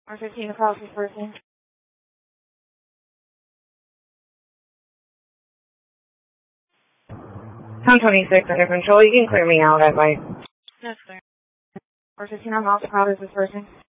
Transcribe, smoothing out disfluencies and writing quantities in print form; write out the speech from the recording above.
R15 across this person. 1026 under control. You can clear me out at light. Yes, sir. R15 on off. How is this person?